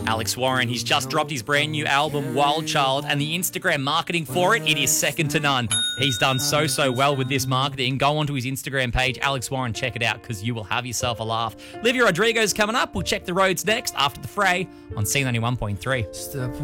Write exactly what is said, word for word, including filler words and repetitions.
Alex Warren, he's just dropped his brand new album, Wild Child, and the Instagram marketing for it, it is second to none. He's done so, so well with this marketing. Go onto his Instagram page, Alex Warren, check it out, because you will have yourself a laugh. Olivia Rodrigo's coming up. We'll check the roads next after the fray on C ninety-one point three. Step